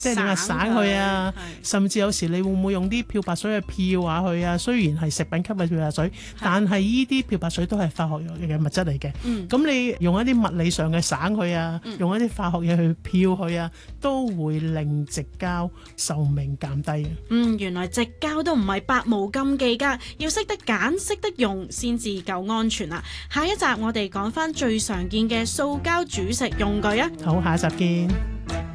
即係點啊省佢啊，甚至有時你會唔會用啲漂白水去漂下佢啊？雖然係食品級嘅漂白水，但係依啲漂白水都係化學嘅物質嚟嘅。咁你用一啲物理上嘅省佢啊，用一啲化學嘢去漂佢啊，都會令矽膠壽命減低嘅。 原來矽膠都唔係百無禁忌㗎，要識得揀、識得用先至夠安全啊！下一集我哋講返最常見嘅塑膠煮食用具啊！ 好，下一集見。